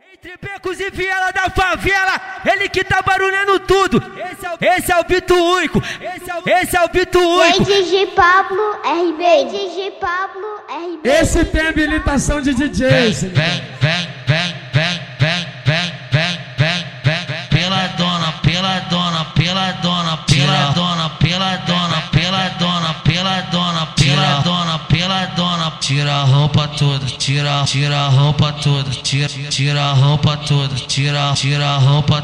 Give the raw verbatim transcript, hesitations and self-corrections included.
Entre becos e viela da favela, ele que tá barulhando tudo. Esse é o, esse é o Bito Único. Esse é o, esse é o Bito Único. D J Pablo R B. D J Pablo R B. Esse tem habilitação de D Js. Vem, vem, vem, vem, vem, vem, vem, vem, vem, vem, pela dona, pela dona, pela dona, pela dona, pela dona, pela dona, pela dona, pela dona, pela dona, tira a roupa toda, tira, tira a roupa toda, tira, tira a roupa toda, tira, tira a roupa